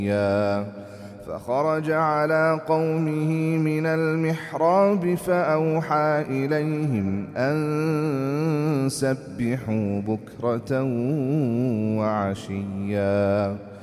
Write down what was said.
فخرج على قومه من المحراب فأوحى إليهم أن سبحوا بكرة وعشيا